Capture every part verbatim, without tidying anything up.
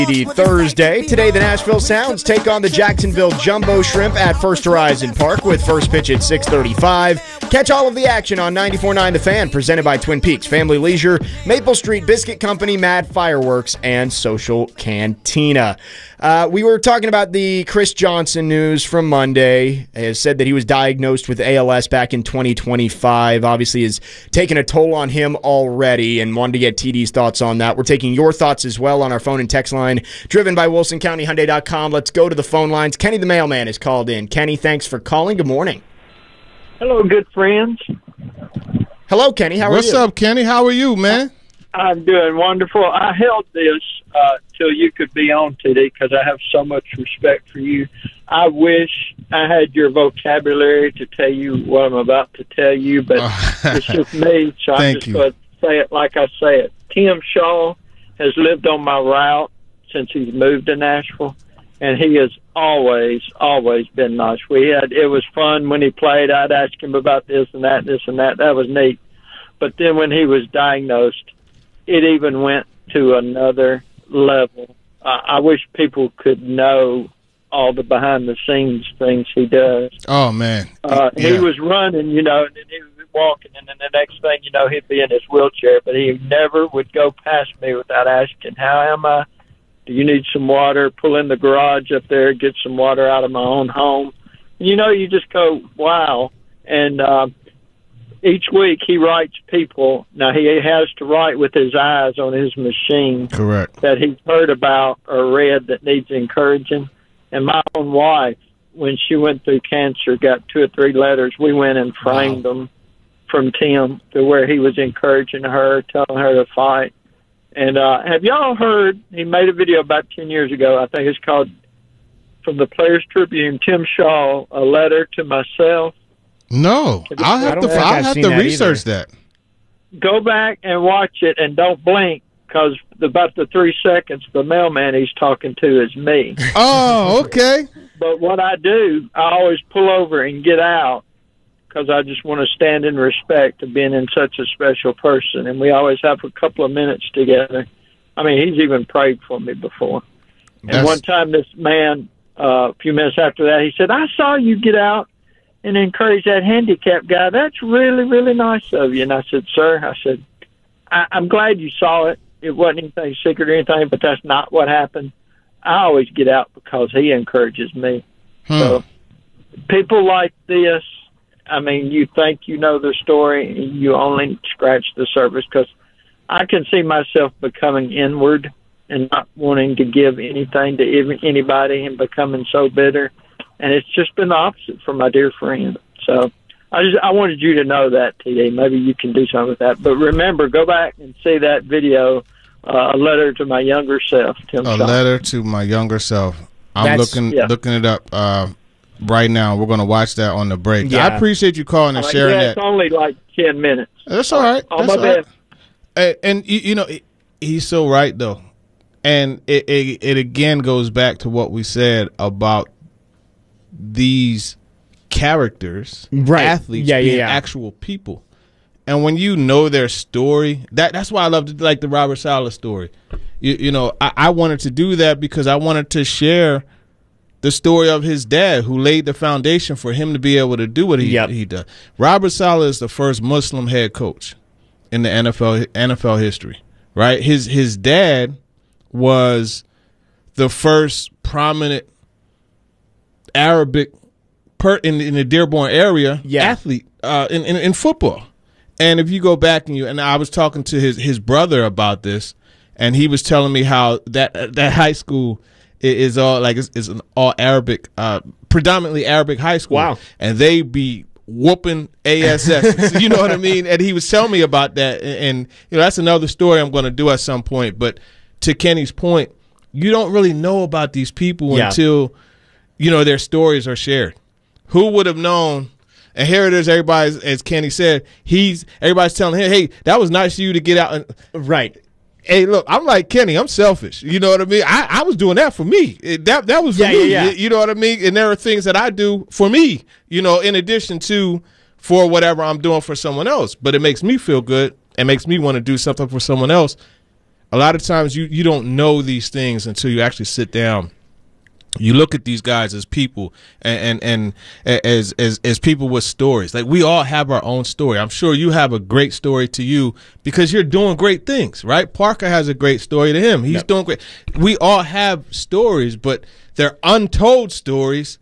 Thursday. Today, the Nashville Sounds take on the Jacksonville Jumbo Shrimp at First Horizon Park with first pitch at six thirty-five. Catch all of the action on ninety-four point nine The Fan, presented by Twin Peaks Family Leisure, Maple Street Biscuit Company, Mad Fireworks, and Social Cantina. Uh, we were talking about the Chris Johnson news from Monday. It has said that he was diagnosed with A L S back in twenty twenty-five. Obviously, has taken a toll on him already, and wanted to get T D's thoughts on that. We're taking your thoughts as well on our phone and text line, driven by Wilson County Hyundai dot com. Let's go to the phone lines. Kenny the mailman is called in. Kenny, thanks for calling. Good morning. Hello, good friends. Hello, Kenny. How are What's you? What's up, Kenny? How are you, man? I'm doing wonderful. I held this uh, till you could be on today because I have so much respect for you. I wish I had your vocabulary to tell you what I'm about to tell you, but it's just me, so I'm just going to say it like I say it. Tim Shaw has lived on my route since he's moved to Nashville, and he has always, always been nice. We had it was fun when he played. I'd ask him about this and that, this and that. That was neat. But then when he was diagnosed, it even went to another level. Uh, I wish people could know all the behind-the-scenes things he does. Oh, man. Uh, yeah. He was running, you know, and then he was walking, and then the next thing you know, he'd be in his wheelchair. But he never would go past me without asking, how am I? Do you need some water? Pull in the garage up there, get some water out of my own home. You know, you just go, wow. And uh, each week he writes people. Now, he has to write with his eyes on his machine. Correct. That he's heard about or read that needs encouraging. And my own wife, when she went through cancer, got two or three letters. We went and framed wow. them from Tim to where he was encouraging her, telling her to fight. And uh, have y'all heard, he made a video about ten years ago, I think it's called, from the Players Tribune, Tim Shaw, A Letter to Myself. No, I'll have to, I'll have to research that. Go back and watch it and don't blink, because about the three seconds, the mailman he's talking to is me. Oh, okay. But what I do, I always pull over and get out, because I just want to stand in respect of being in such a special person. And we always have a couple of minutes together. I mean, he's even prayed for me before. And That's... one time this man, uh, a few minutes after that, he said, I saw you get out and encourage that handicapped guy. That's really, really nice of you. And I said, sir, I said, I- I'm glad you saw it. It wasn't anything secret or anything, but that's not what happened. I always get out because he encourages me. Hmm. So people like this, I mean, you think you know the story, and you only scratch the surface, because I can see myself becoming inward and not wanting to give anything to even anybody and becoming so bitter. And it's just been the opposite for my dear friend. So I just I wanted you to know that, T D. Maybe you can do something with that. But remember, go back and see that video, uh, A Letter to My Younger Self, Tim A Shaw. Letter to My Younger Self. I'm That's, looking yeah. looking it up uh, right now. We're going to watch that on the break. Yeah. I appreciate you calling and Uh, sharing yeah, that. it's only like ten minutes. That's all right. On That's my all right. best. And, and you, you know, he's so right, though. And it, it, it again goes back to what we said about these characters, Right. athletes, Yeah, yeah, being yeah. actual people. And when you know their story, that that's why I love to, like the Robert Saleh story. You, you know, I, I wanted to do that because I wanted to share the story of his dad, who laid the foundation for him to be able to do what he Yep. he does. Robert Saleh is the first Muslim head coach in the N F L N F L history. Right? His his dad was the first prominent Arabic per in, in the Dearborn area Yeah. athlete uh, in, in in football. And if you go back and you and I was talking to his his brother about this, and he was telling me how that that high school is all like it's, it's an all Arabic, uh, predominantly Arabic high school. Wow. And they be whooping A S S. You know what I mean? And he was telling me about that, and, and you know that's another story I'm going to do at some point. But to Kenny's point, you don't really know about these people Yeah. until you know their stories are shared. Who would have known? And here it is, everybody, as Kenny said, he's everybody's telling him, hey, that was nice of you to get out. And, Right. hey, look, I'm like, Kenny, I'm selfish. You know what I mean? I, I was doing that for me. It, that that was for Yeah, me. yeah, yeah. You, you know what I mean? And there are things that I do for me, you know, in addition to for whatever I'm doing for someone else. But it makes me feel good. It makes me want to do something for someone else. A lot of times you, you don't know these things until you actually sit down. You look at these guys as people and, and, and as, as, as people with stories. Like, we all have our own story. I'm sure you have a great story to you because you're doing great things, right? Parker has a great story to him. He's yep. doing great. We all have stories, but they're untold stories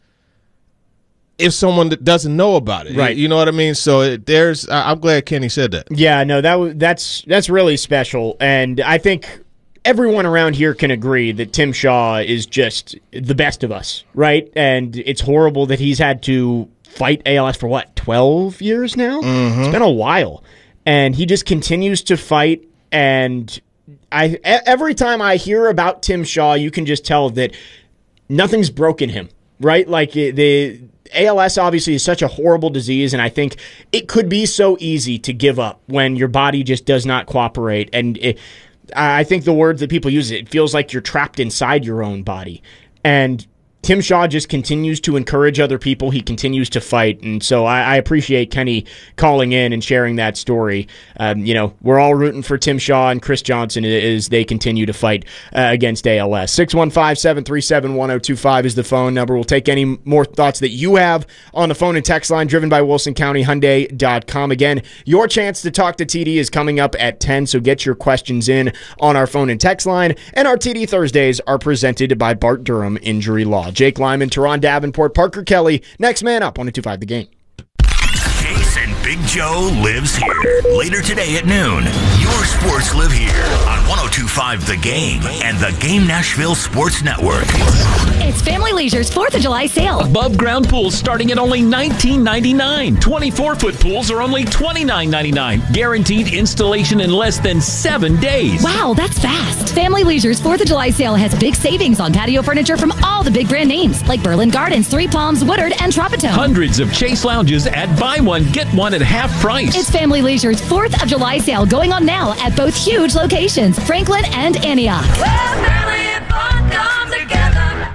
if someone that doesn't know about it. Right. You know what I mean? So it, there's, I'm glad Kenny said that. Yeah, no, that was, that's, that's really special. And I think everyone around here can agree that Tim Shaw is just the best of us, right? And it's horrible that he's had to fight A L S for, what, twelve years now? Mm-hmm. It's been a while. And he just continues to fight. And I every time I hear about Tim Shaw, you can just tell that nothing's broken him, right? Like, the A L S obviously is such a horrible disease, and I think it could be so easy to give up when your body just does not cooperate. And it, I think the words that people use, it feels like you're trapped inside your own body. And Tim Shaw just continues to encourage other people. He continues to fight. And so I, I appreciate Kenny calling in and sharing that story. Um, you know, we're all rooting for Tim Shaw and Chris Johnson as they continue to fight uh, against A L S. six one five, seven three seven, one oh two five is the phone number. We'll take any more thoughts that you have on the phone and text line, driven by Wilson County Hyundai dot com. Again, your chance to talk to T D is coming up at ten, so get your questions in on our phone and text line. And our T D Thursdays are presented by Bart Durham Injury Law. Jake Lyman, Teron Davenport, Parker Kelly. Next man up, one oh two five The Game. Jason Big Joe lives here. Later today at noon, your sports live here on one oh two five The Game and the Game Nashville Sports Network. It's Family Leisure's fourth of July sale. Above ground pools starting at only nineteen ninety-nine dollars. twenty-four foot pools are only twenty-nine ninety-nine dollars. Guaranteed installation in less than seven days. Wow, that's fast. Family Leisure's fourth of July sale has big savings on patio furniture from all the big brand names like Berlin Gardens, Three Palms, Woodard, and Tropitone. Hundreds of Chase lounges at buy one, get one at half price. It's Family Leisure's fourth of July sale going on now at both huge locations, Franklin and Antioch. Well, family and fun come together.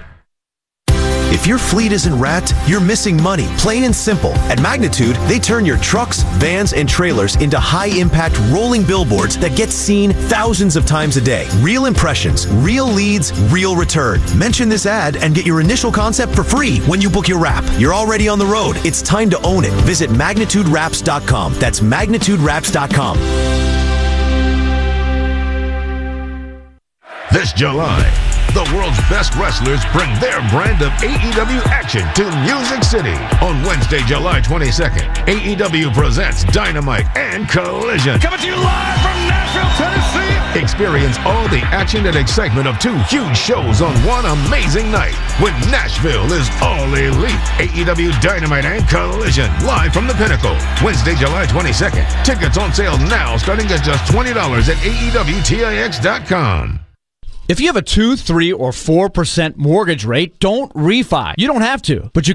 If your fleet isn't wrapped, you're missing money, plain and simple. At Magnitude, they turn your trucks, vans, and trailers into high-impact rolling billboards that get seen thousands of times a day. Real impressions, real leads, real return. Mention this ad and get your initial concept for free when you book your wrap. You're already on the road. It's time to own it. Visit magnitude wraps dot com. That's magnitude wraps dot com. This July, the world's best wrestlers bring their brand of A E W action to Music City. On Wednesday, July twenty-second, A E W presents Dynamite and Collision. Coming to you live from Nashville, Tennessee. Experience all the action and excitement of two huge shows on one amazing night when Nashville is all elite. A E W Dynamite and Collision, live from the Pinnacle. Wednesday, July twenty-second. Tickets on sale now, starting at just twenty dollars at A E W Tix dot com. If you have a two, three, or four percent mortgage rate, don't refi. You don't have to, but you